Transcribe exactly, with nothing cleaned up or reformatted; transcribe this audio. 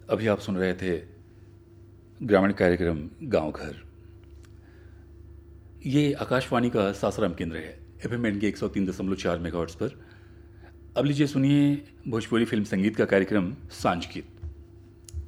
अभी आप सुन रहे थे ग्रामीण कार्यक्रम गांव घर। ये आकाशवाणी का सासाराम केंद्र है, एफ एम के एक सौ तीन दशमलव चार मेगाहर्ट्ज़ पर। अब लीजिए सुनिए भोजपुरी फिल्म संगीत का कार्यक्रम सांझ गीत।